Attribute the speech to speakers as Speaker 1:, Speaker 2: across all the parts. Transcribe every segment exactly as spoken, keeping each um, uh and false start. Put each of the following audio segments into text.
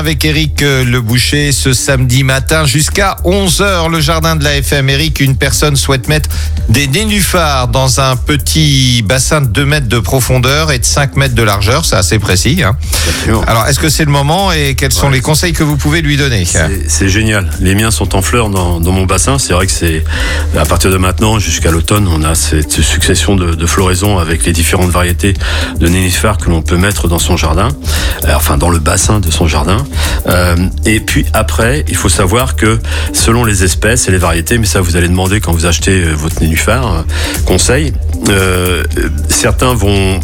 Speaker 1: Avec Éric Le Boucher ce samedi matin jusqu'à onze heures, le jardin de l'A F M. Éric, une personne souhaite mettre des nénuphars dans un petit bassin de deux mètres de profondeur et de cinq mètres de largeur, c'est assez précis. Hein. Alors, est-ce que c'est le moment et quels sont ouais, les conseils que vous pouvez lui donner?
Speaker 2: C'est, c'est génial. Les miens sont en fleurs dans, dans mon bassin. C'est vrai que c'est à partir de maintenant jusqu'à l'automne, on a cette succession de, de floraisons avec les différentes variétés de nénuphars que l'on peut mettre dans son jardin, enfin dans le bassin de son jardin. Euh, et puis après, il faut savoir que selon les espèces et les variétés, mais ça vous allez demander quand vous achetez votre nénuphar, euh, conseil, euh, certains vont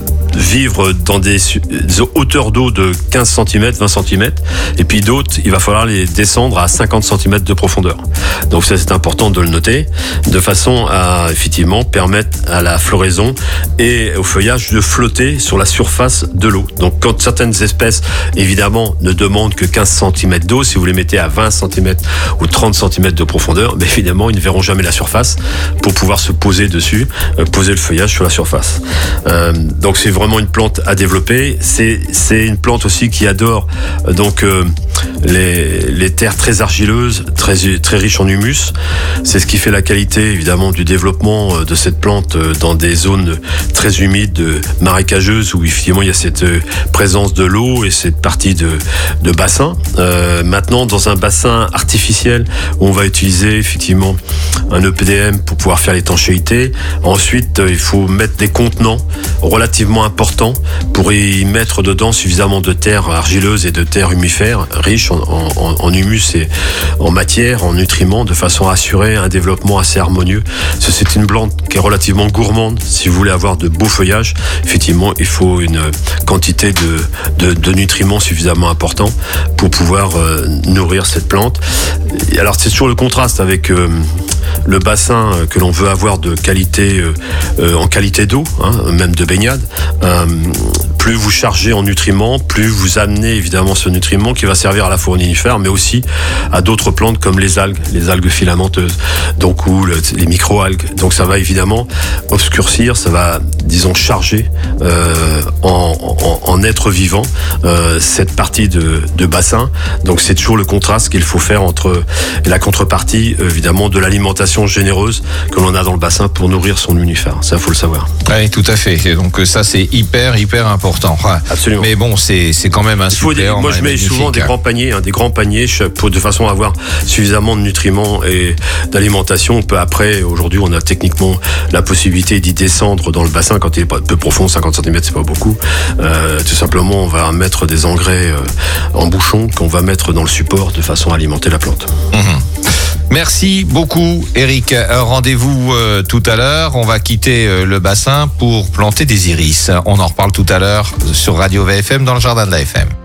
Speaker 2: vivre dans des, des hauteurs d'eau de quinze centimètres, vingt centimètres, et puis d'autres, il va falloir les descendre à cinquante centimètres de profondeur. Donc ça, c'est important de le noter, de façon à effectivement permettre à la floraison et au feuillage de flotter sur la surface de l'eau. Donc quand certaines espèces, évidemment, ne demandent que quinze centimètres d'eau, si vous les mettez à vingt centimètres ou trente centimètres de profondeur, ben évidemment, ils ne verront jamais la surface pour pouvoir se poser dessus, euh, poser le feuillage sur la surface. Euh, donc c'est vraiment vraiment une plante à développer. C'est, c'est une plante aussi qui adore donc euh, les, les terres très argileuses, très, très riches en humus. C'est ce qui fait la qualité évidemment du développement de cette plante dans des zones très humides, marécageuses, où effectivement il y a cette présence de l'eau et cette partie de, de bassin. Euh, maintenant, dans un bassin artificiel où on va utiliser effectivement un E P D M pour pouvoir faire l'étanchéité. Ensuite, il faut mettre des contenants relativement importants pour y mettre dedans suffisamment de terre argileuse et de terre humifère, riche en, en, en humus et en matière, en nutriments, de façon à assurer un développement assez harmonieux. C'est une plante qui est relativement gourmande. Si vous voulez avoir de beaux feuillages, effectivement, il faut une quantité de, de, de nutriments suffisamment important pour pouvoir euh, nourrir cette plante. Et alors, c'est toujours le contraste avec euh, le bassin que l'on veut avoir de qualité, euh, en qualité d'eau, hein, même de baignade. Euh, plus vous chargez en nutriments, plus vous amenez évidemment ce nutriment qui va servir à la fois aux nénuphars, mais aussi à d'autres plantes comme les algues, les algues filamenteuses, donc ou le, les micro-algues. Donc ça va évidemment obscurcir, ça va, disons, charger euh, en, en, en être vivant euh, cette partie de, de bassin. Donc c'est toujours le contraste qu'il faut faire entre la contrepartie, évidemment, de l'alimentation généreuse que l'on a dans le bassin pour nourrir son nénuphar. Ça, faut le savoir.
Speaker 1: Oui, tout à fait. Et donc ça, c'est hyper, hyper important. Enfin, absolument. Mais bon, c'est, c'est quand même un supplément.
Speaker 2: Moi, je mets souvent des grands paniers, hein, des grands paniers pour, de façon à avoir suffisamment de nutriments et d'alimentation. On peut après, aujourd'hui, on a techniquement la possibilité d'y descendre dans le bassin quand il est peu profond, cinquante centimètres, c'est pas beaucoup. Euh, tout simplement, on va mettre des engrais euh, en bouchon qu'on va mettre dans le support de façon à alimenter la plante.
Speaker 1: Mmh. Merci beaucoup, Éric. Rendez-vous euh, tout à l'heure. On va quitter euh, le bassin pour planter des iris. On en reparle tout à l'heure sur Radio V F M dans le jardin de l'A F M.